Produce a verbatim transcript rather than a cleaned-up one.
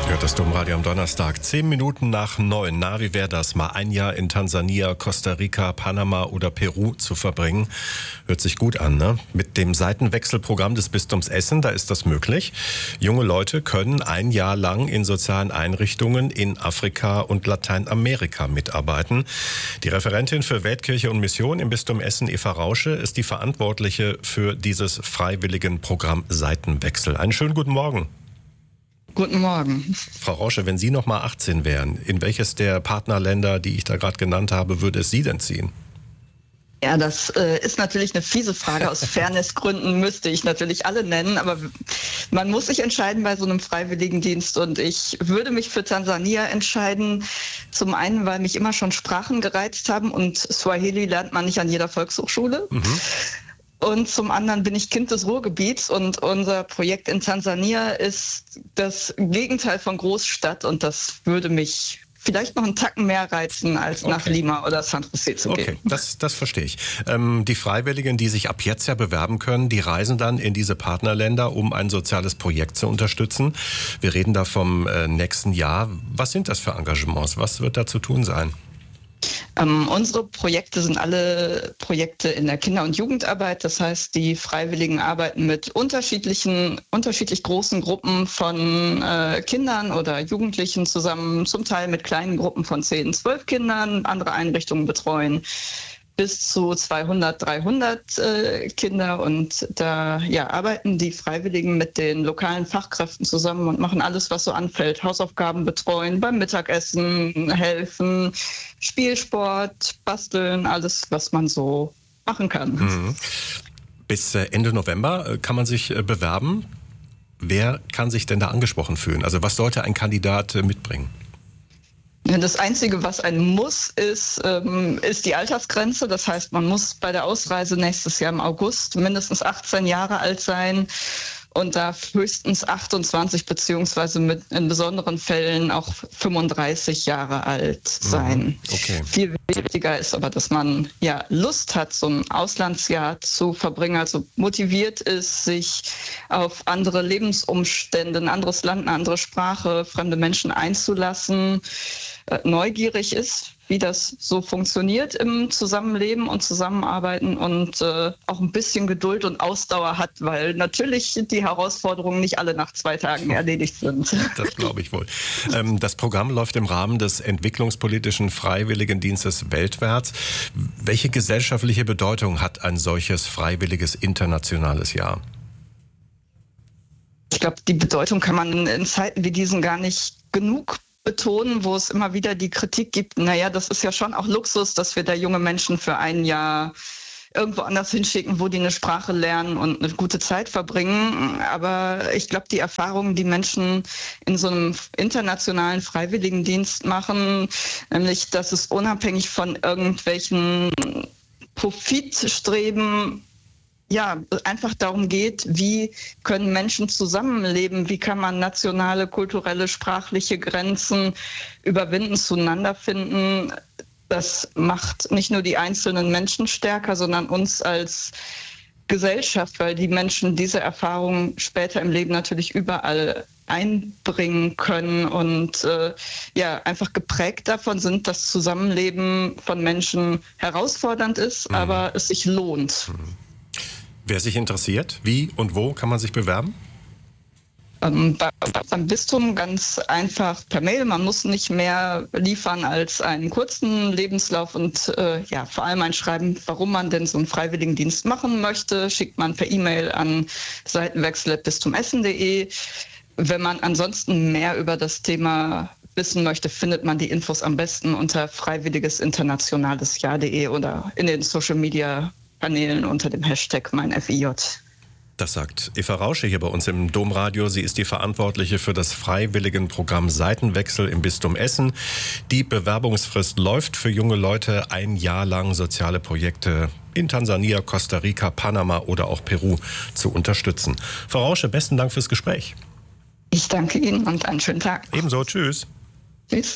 Hört das Domradio am Donnerstag, zehn Minuten nach neun. Na, wie wäre das, mal ein Jahr in Tansania, Costa Rica, Panama oder Peru zu verbringen? Hört sich gut an, ne? Mit dem Seitenwechselprogramm des Bistums Essen, da ist das möglich. Junge Leute können ein Jahr lang in sozialen Einrichtungen in Afrika und Lateinamerika mitarbeiten. Die Referentin für Weltkirche und Mission im Bistum Essen, Eva Rausche, ist die Verantwortliche für dieses Freiwilligenprogramm Seitenwechsel. Einen schönen guten Morgen. Guten Morgen. Frau Rausche, wenn Sie noch mal achtzehn wären, in welches der Partnerländer, die ich da gerade genannt habe, würde es Sie denn ziehen? Ja, das äh, ist natürlich eine fiese Frage. Aus Fairnessgründen müsste ich natürlich alle nennen, aber man muss sich entscheiden bei so einem Freiwilligendienst und ich würde mich für Tansania entscheiden. Zum einen, weil mich immer schon Sprachen gereizt haben und Swahili lernt man nicht an jeder Volkshochschule. Mhm. Und zum anderen bin ich Kind des Ruhrgebiets und unser Projekt in Tansania ist das Gegenteil von Großstadt und das würde mich vielleicht noch einen Tacken mehr reizen, als nach okay. Lima oder San Jose zu okay. gehen. Okay, das, das verstehe ich. Ähm, die Freiwilligen, die sich ab jetzt ja bewerben können, die reisen dann in diese Partnerländer, um ein soziales Projekt zu unterstützen. Wir reden da vom äh, nächsten Jahr. Was sind das für Engagements? Was wird da zu tun sein? Ähm, unsere Projekte sind alle Projekte in der Kinder- und Jugendarbeit. Das heißt, die Freiwilligen arbeiten mit unterschiedlichen, unterschiedlich großen Gruppen von äh, Kindern oder Jugendlichen zusammen, zum Teil mit kleinen Gruppen von zehn, zwölf Kindern, andere Einrichtungen betreuen bis zu zweihundert, dreihundert äh, Kinder und da ja, arbeiten die Freiwilligen mit den lokalen Fachkräften zusammen und machen alles, was so anfällt. Hausaufgaben betreuen, beim Mittagessen helfen, Spielsport, basteln, alles, was man so machen kann. Mhm. Bis Ende November kann man sich bewerben. Wer kann sich denn da angesprochen fühlen? Also was sollte ein Kandidat mitbringen? Das Einzige, was ein Muss ist, ähm, ist die Altersgrenze. Das heißt, man muss bei der Ausreise nächstes Jahr im August mindestens achtzehn Jahre alt sein und darf höchstens achtundzwanzig beziehungsweise mit in besonderen Fällen auch fünfunddreißig Jahre alt sein. Okay. Viel wichtiger ist aber, dass man ja Lust hat, so ein Auslandsjahr zu verbringen, also motiviert ist, sich auf andere Lebensumstände, ein anderes Land, eine andere Sprache, fremde Menschen einzulassen, neugierig ist, wie das so funktioniert im Zusammenleben und Zusammenarbeiten und äh, auch ein bisschen Geduld und Ausdauer hat, weil natürlich die Herausforderungen nicht alle nach zwei Tagen erledigt sind. Das glaube ich wohl. Ähm, das Programm läuft im Rahmen des entwicklungspolitischen Freiwilligendienstes weltwärts. Welche gesellschaftliche Bedeutung hat ein solches freiwilliges internationales Jahr? Ich glaube, die Bedeutung kann man in Zeiten wie diesen gar nicht genug betonen, wo es immer wieder die Kritik gibt, naja, das ist ja schon auch Luxus, dass wir da junge Menschen für ein Jahr irgendwo anders hinschicken, wo die eine Sprache lernen und eine gute Zeit verbringen. Aber ich glaube, die Erfahrungen, die Menschen in so einem internationalen Freiwilligendienst machen, nämlich, dass es unabhängig von irgendwelchen Profitstreben ja, einfach darum geht, wie können Menschen zusammenleben, wie kann man nationale, kulturelle, sprachliche Grenzen überwinden, zueinander finden. Das macht nicht nur die einzelnen Menschen stärker, sondern uns als Gesellschaft, weil die Menschen diese Erfahrungen später im Leben natürlich überall einbringen können und äh, ja einfach geprägt davon sind, dass Zusammenleben von Menschen herausfordernd ist, mhm. aber es sich lohnt. Mhm. Wer sich interessiert, wie und wo kann man sich bewerben? Ähm, bei, beim Bistum ganz einfach per Mail. Man muss nicht mehr liefern als einen kurzen Lebenslauf und äh, ja vor allem ein Schreiben, warum man denn so einen Freiwilligendienst machen möchte, schickt man per E-Mail an seitenwechsel at bistumessen punkt de. Wenn man ansonsten mehr über das Thema wissen möchte, findet man die Infos am besten unter freiwilligesinternationalesjahr punkt de oder in den Social Media Kanälen unter dem Hashtag mein F I J. Das sagt Eva Rausche hier bei uns im Domradio. Sie ist die Verantwortliche für das Freiwilligenprogramm Seitenwechsel im Bistum Essen. Die Bewerbungsfrist läuft für junge Leute ein Jahr lang soziale Projekte in Tansania, Costa Rica, Panama oder auch Peru zu unterstützen. Frau Rausche, besten Dank fürs Gespräch. Ich danke Ihnen und einen schönen Tag. Ebenso, tschüss. Tschüss.